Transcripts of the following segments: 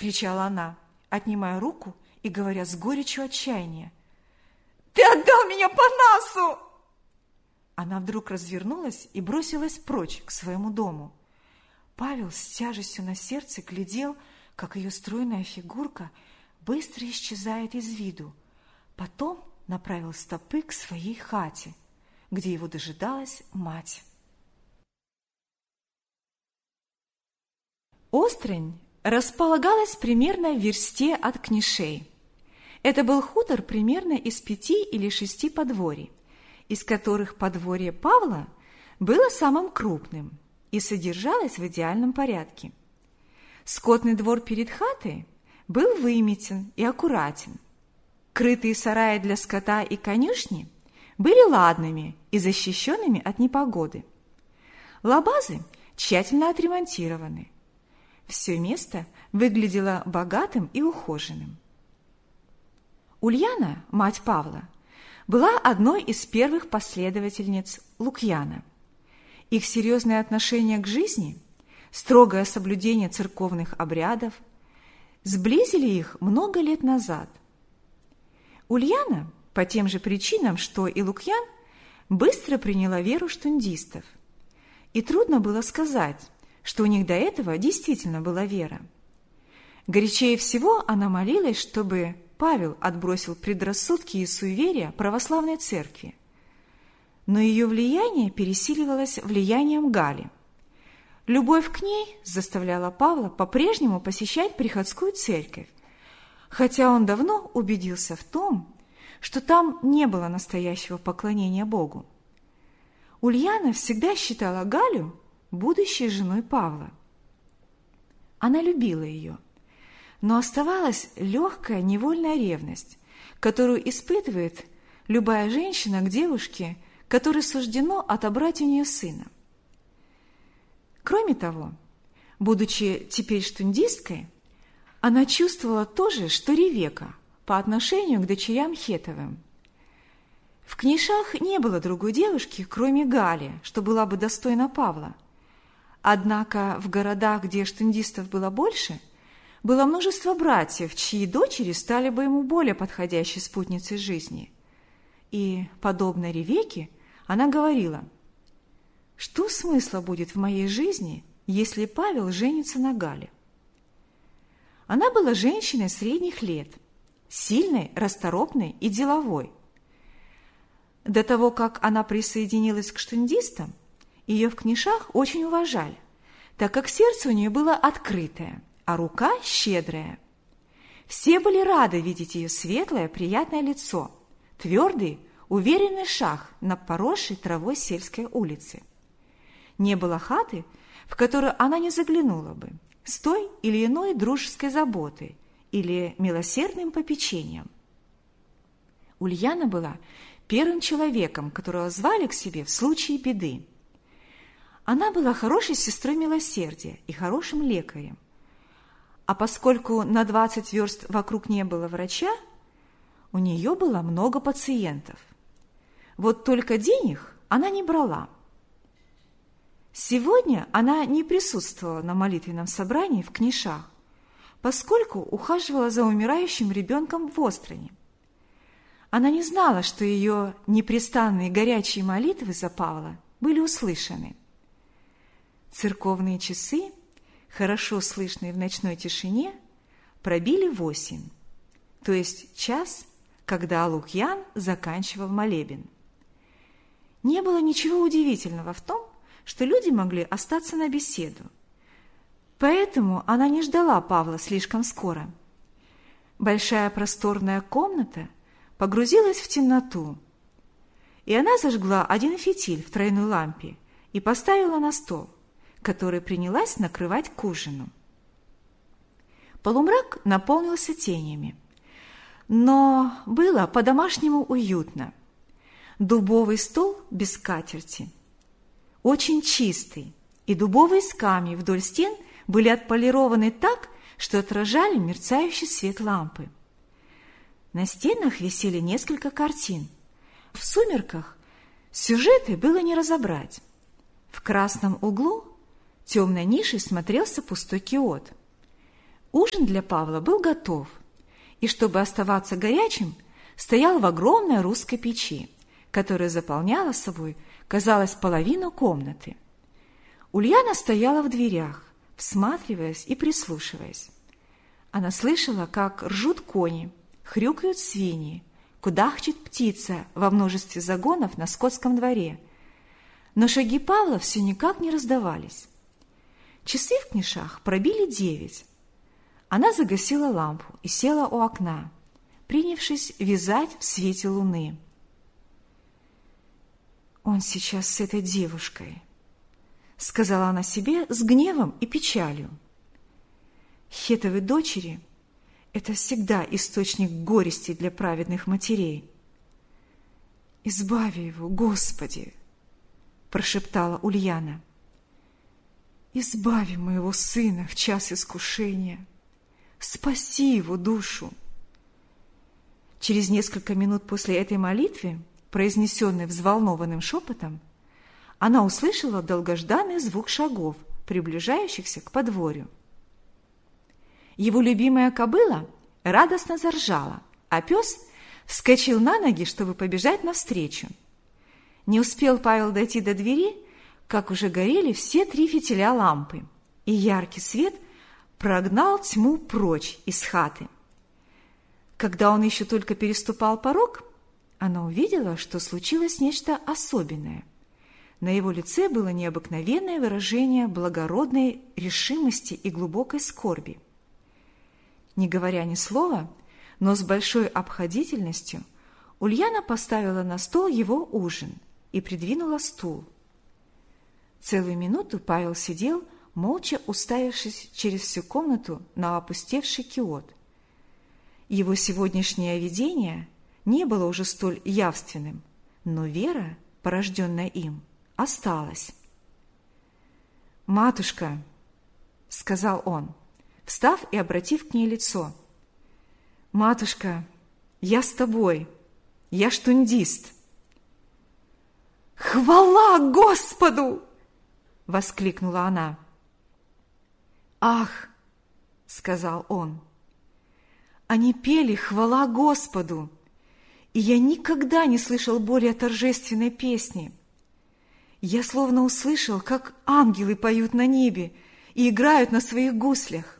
вскричала она, отнимая руку и говоря с горечью отчаяния. «Ты отдал меня Панасу!» Она вдруг развернулась и бросилась прочь к своему дому. Павел с тяжестью на сердце глядел, как ее стройная фигурка быстро исчезает из виду. Потом направил стопы к своей хате, где его дожидалась мать. Острань располагалась примерно в версте от Книшей. Это был хутор примерно из 5 или 6 подворий, из которых подворье Павла было самым крупным и содержалось в идеальном порядке. Скотный двор перед хатой был выметен и аккуратен. Крытые сараи для скота и конюшни были ладными и защищенными от непогоды. Лабазы тщательно отремонтированы. Все место выглядело богатым и ухоженным. Ульяна, мать Павла, была одной из первых последовательниц Лукьяна. Их серьезное отношение к жизни, строгое соблюдение церковных обрядов сблизили их много лет назад. Ульяна, по тем же причинам, что и Лукьян, быстро приняла веру штундистов. И трудно было сказать, что у них до этого действительно была вера. Горячее всего она молилась, чтобы Павел отбросил предрассудки и суеверия православной церкви. Но ее влияние пересиливалось влиянием Гали. Любовь к ней заставляла Павла по-прежнему посещать приходскую церковь, хотя он давно убедился в том, что там не было настоящего поклонения Богу. Ульяна всегда считала Галю будущей женой Павла. Она любила ее, но оставалась легкая невольная ревность, которую испытывает любая женщина к девушке, которой суждено отобрать у нее сына. Кроме того, будучи теперь штундисткой, она чувствовала то же, что Ревека по отношению к дочерям Хетовым. В Книшах не было другой девушки, кроме Гали, что была бы достойна Павла. Однако в городах, где штундистов было больше, было множество братьев, чьи дочери стали бы ему более подходящей спутницей жизни. И, подобно Ревеке, она говорила: «Что смысла будет в моей жизни, если Павел женится на Гале?» Она была женщиной средних лет, сильной, расторопной и деловой. До того, как она присоединилась к штундистам, ее в Книшах очень уважали, так как сердце у нее было открытое, а рука щедрая. Все были рады видеть ее светлое, приятное лицо, твердый, уверенный шаг на поросшей травой сельской улице. Не было хаты, в которую она не заглянула бы, с той или иной дружеской заботой или милосердным попечением. Ульяна была первым человеком, которого звали к себе в случае беды. Она была хорошей сестрой милосердия и хорошим лекарем. А поскольку на 20 верст вокруг не было врача, у нее было много пациентов. Вот только денег она не брала. Сегодня она не присутствовала на молитвенном собрании в Книшах, поскольку ухаживала за умирающим ребенком в Остране. Она не знала, что ее непрестанные горячие молитвы за Павла были услышаны. Церковные часы, хорошо слышные в ночной тишине, пробили 8, то есть час, когда Лукьян заканчивал молебен. Не было ничего удивительного в том, что люди могли остаться на беседу. Поэтому она не ждала Павла слишком скоро. Большая просторная комната погрузилась в темноту, и она зажгла один фитиль в тройной лампе и поставила на стол, который принялась накрывать к ужину. Полумрак наполнился тенями, но было по-домашнему уютно. Дубовый стол без скатерти, очень чистый, и дубовые скамьи вдоль стен были отполированы так, что отражали мерцающий свет лампы. На стенах висели несколько картин. В сумерках сюжеты было не разобрать. В красном углу темной нишей смотрелся пустой киот. Ужин для Павла был готов, и, чтобы оставаться горячим, стоял в огромной русской печи, которая заполняла собой, казалось, половину комнаты. Ульяна стояла в дверях, всматриваясь и прислушиваясь. Она слышала, как ржут кони, хрюкают свиньи, кудахчет птица во множестве загонов на скотском дворе. Но шаги Павла все никак не раздавались. Часы в книшах пробили 9. Она загасила лампу и села у окна, принявшись вязать в свете луны. «Он сейчас с этой девушкой», — сказала она себе с гневом и печалью. Хетовы дочери — это всегда источник горести для праведных матерей. «Избави его, Господи!» — прошептала Ульяна. «Избави моего сына в час искушения. Спаси его душу». Через несколько минут после этой молитвы, произнесенной взволнованным шепотом, она услышала долгожданный звук шагов, приближающихся к подворью. Его любимая кобыла радостно заржала, а пес вскочил на ноги, чтобы побежать навстречу. Не успел Павел дойти до двери, как уже горели все 3 фитиля лампы, и яркий свет прогнал тьму прочь из хаты. Когда он еще только переступал порог, она увидела, что случилось нечто особенное. На его лице было необыкновенное выражение благородной решимости и глубокой скорби. Не говоря ни слова, но с большой обходительностью, Ульяна поставила на стол его ужин и придвинула стул. Целую минуту Павел сидел, молча уставившись через всю комнату на опустевший киот. Его сегодняшнее видение не было уже столь явственным, но вера, порожденная им, осталась. «Матушка», — сказал он, встав и обратив к ней лицо, «матушка, я с тобой, я штундист». «Хвала Господу!» — воскликнула она. «Ах!» — сказал он. «Они пели «Хвала Господу», и я никогда не слышал более торжественной песни. Я словно услышал, как ангелы поют на небе и играют на своих гуслях».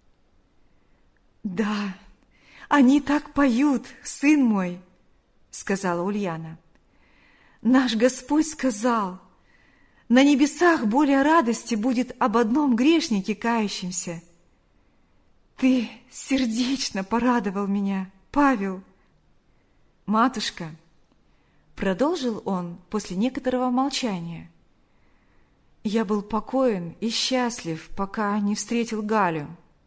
«Да, они так поют, сын мой», — сказала Ульяна. «Наш Господь сказал: на небесах более радости будет об одном грешнике кающемся. Ты сердечно порадовал меня, Павел». «Матушка», — продолжил он после некоторого молчания, — «я был покоен и счастлив, пока не встретил Галю».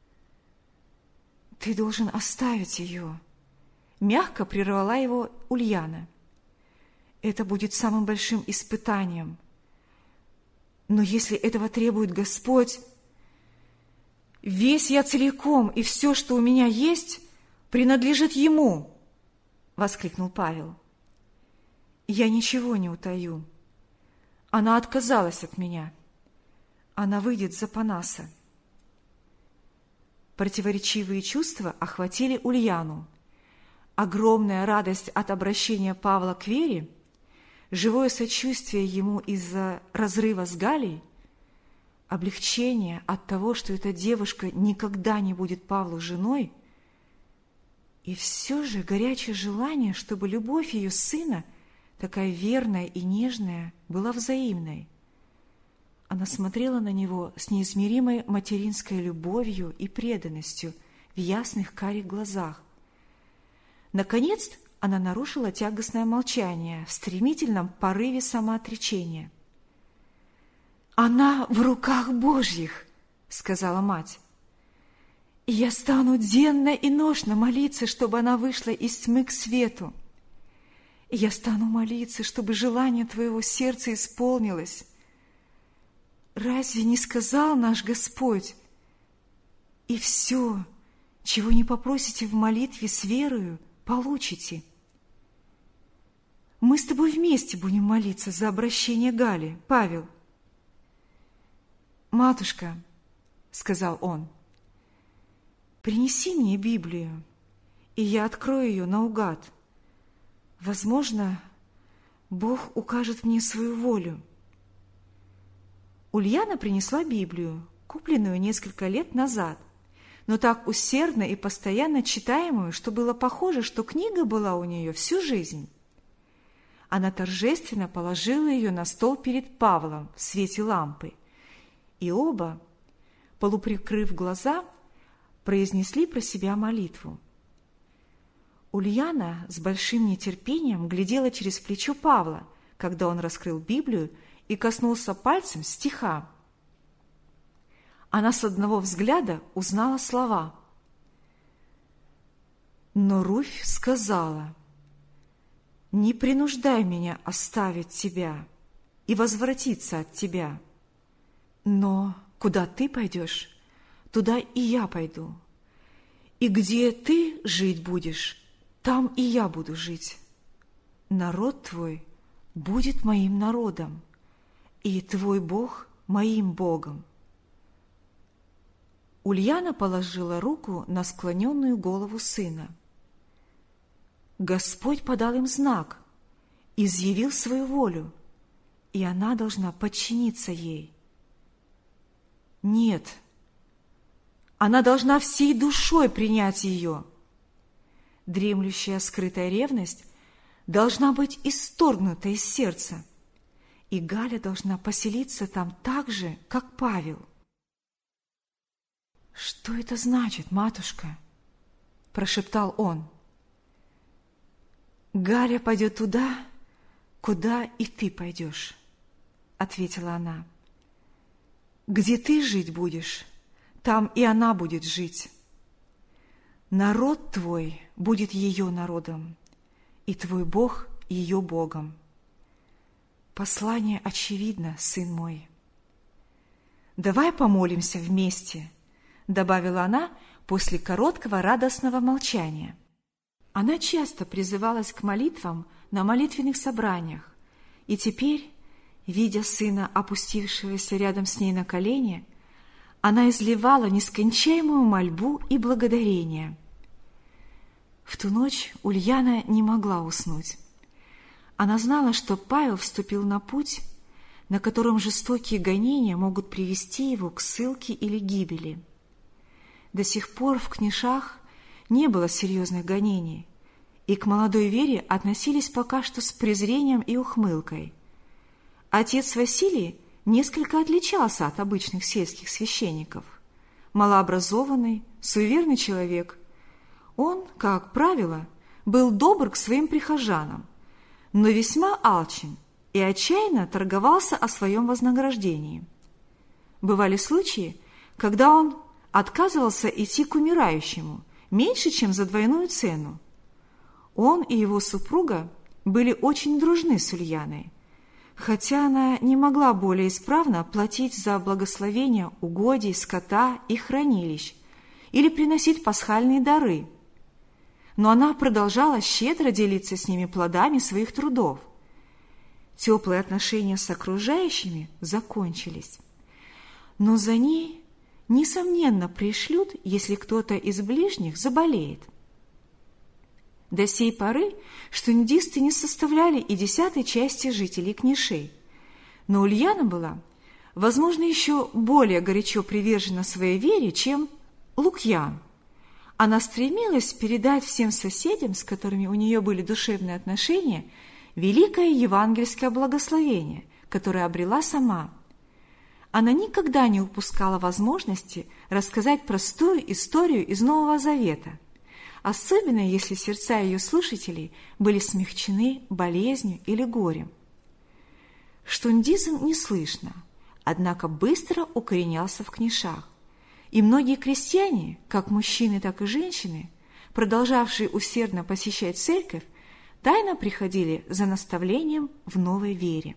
«Ты должен оставить ее», — мягко прервала его Ульяна. «Это будет самым большим испытанием. Но если этого требует Господь, весь я целиком и все, что у меня есть, принадлежит Ему», — воскликнул Павел. «Я ничего не утаю. Она отказалась от меня. Она выйдет за Панаса». Противоречивые чувства охватили Ульяну. Огромная радость от обращения Павла к Вере, живое сочувствие ему из-за разрыва с Галей, облегчение от того, что эта девушка никогда не будет Павлу женой, и все же горячее желание, чтобы любовь ее сына, такая верная и нежная, была взаимной. Она смотрела на него с неизмеримой материнской любовью и преданностью в ясных карих глазах. Наконец, она нарушила тягостное молчание в стремительном порыве самоотречения. «Она в руках Божьих», — сказала мать. «И я стану денно и ношно молиться, чтобы она вышла из тьмы к свету. И я стану молиться, чтобы желание твоего сердца исполнилось. Разве не сказал наш Господь: и все, чего не попросите в молитве с верою, получите?» Мы с тобой вместе будем молиться за обращение Гали, Павел. «Матушка», — сказал он, принеси мне Библию, и я открою ее наугад. Возможно, Бог укажет мне свою волю». Ульяна принесла Библию, купленную несколько лет назад, но так усердно и постоянно читаемую, что было похоже, что книга была у нее всю жизнь. Она торжественно положила ее на стол перед Павлом в свете лампы, и оба, полуприкрыв глаза, произнесли про себя молитву. Ульяна с большим нетерпением глядела через плечо Павла, когда он раскрыл Библию и коснулся пальцем стиха. Она с одного взгляда узнала слова. «Но Руфь сказала: не принуждай меня оставить тебя и возвратиться от тебя. Но куда ты пойдешь, туда и я пойду. И где ты жить будешь, там и я буду жить. Народ твой будет моим народом, и твой Бог моим Богом». Ульяна положила руку на склоненную голову сына. Господь подал им знак, изъявил свою волю, и она должна подчиниться ей. Нет, она должна всей душой принять ее. Дремлющая скрытая ревность должна быть исторгнута из сердца, и Галя должна поселиться там так же, как Павел. «Что это значит, матушка?» – прошептал он. «Галя пойдет туда, куда и ты пойдешь», – ответила она. «Где ты жить будешь, там и она будет жить. Народ твой будет ее народом, и твой Бог ее Богом. Послание очевидно, сын мой». «Давай помолимся вместе», – добавила она после короткого радостного молчания. Она часто призывалась к молитвам на молитвенных собраниях, и теперь, видя сына, опустившегося рядом с ней на колени, она изливала нескончаемую мольбу и благодарение. В ту ночь Ульяна не могла уснуть. Она знала, что Павел вступил на путь, на котором жестокие гонения могут привести его к ссылке или гибели. До сих пор в Книшах не было серьезных гонений, и к молодой Вере относились пока что с презрением и ухмылкой. Отец Василий несколько отличался от обычных сельских священников. Малообразованный, суеверный человек, он, как правило, был добр к своим прихожанам, но весьма алчен и отчаянно торговался о своем вознаграждении. Бывали случаи, когда он отказывался идти к умирающему меньше, чем за двойную цену. Он и его супруга были очень дружны с Ульяной, хотя она не могла более исправно платить за благословение угодий, скота и хранилищ или приносить пасхальные дары. Но она продолжала щедро делиться с ними плодами своих трудов. Теплые отношения с окружающими закончились, но за ней несомненно пришлют, если кто-то из ближних заболеет. До сей поры штундисты не составляли и 10-й части жителей Книшей, но Ульяна была, возможно, еще более горячо привержена своей вере, чем Лукьян. Она стремилась передать всем соседям, с которыми у нее были душевные отношения, великое евангельское благословение, которое обрела сама. Она никогда не упускала возможности рассказать простую историю из Нового Завета, особенно если сердца ее слушателей были смягчены болезнью или горем. Штундизм не слышно, однако быстро укоренялся в Книшах, и многие крестьяне, как мужчины, так и женщины, продолжавшие усердно посещать церковь, тайно приходили за наставлением в новой вере.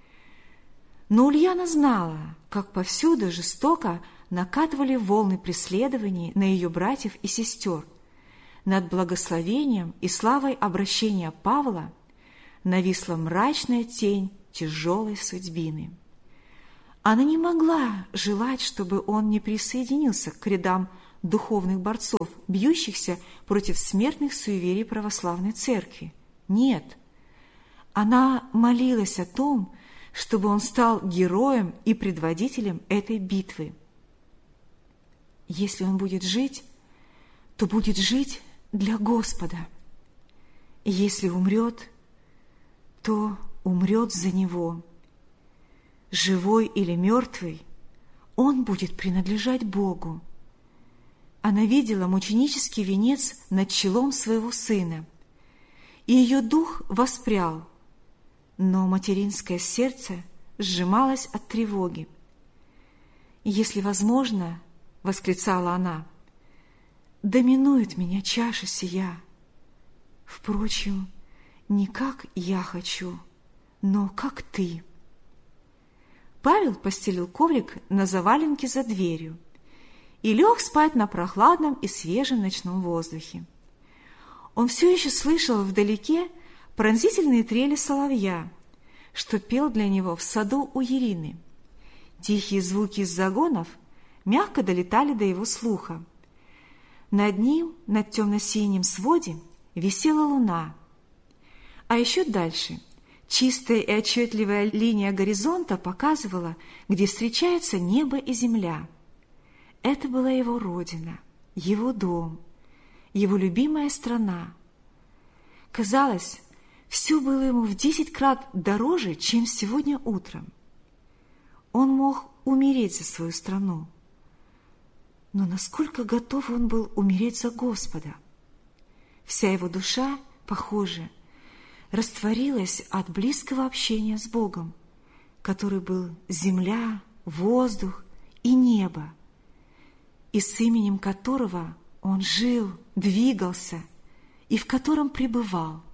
Но Ульяна знала, как повсюду жестоко накатывали волны преследований на ее братьев и сестер. Над благословением и славой обращения Павла нависла мрачная тень тяжелой судьбины. Она не могла желать, чтобы он не присоединился к рядам духовных борцов, бьющихся против смертных суеверий православной церкви. Нет, она молилась о том, чтобы он стал героем и предводителем этой битвы. Если он будет жить, то будет жить для Господа. И если умрет, то умрет за Него. Живой или мертвый, он будет принадлежать Богу. Она видела мученический венец над челом своего сына, и ее дух воспрял, но материнское сердце сжималось от тревоги. «Если возможно, — восклицала она, — да минует меня чаша сия. Впрочем, не как я хочу, но как ты». Павел постелил коврик на заваленке за дверью и лег спать на прохладном и свежем ночном воздухе. Он все еще слышал вдалеке пронзительные трели соловья, что пел для него в саду у Ирины. Тихие звуки из загонов мягко долетали до его слуха. Над ним, над темно-синим своде, висела луна. А еще дальше чистая и отчетливая линия горизонта показывала, где встречаются небо и земля. Это была его родина, его дом, его любимая страна. Казалось, все было ему в 10 крат дороже, чем сегодня утром. Он мог умереть за свою страну. Но насколько готов он был умереть за Господа? Вся его душа, похоже, растворилась от близкого общения с Богом, который был земля, воздух и небо, и с именем которого он жил, двигался и в котором пребывал.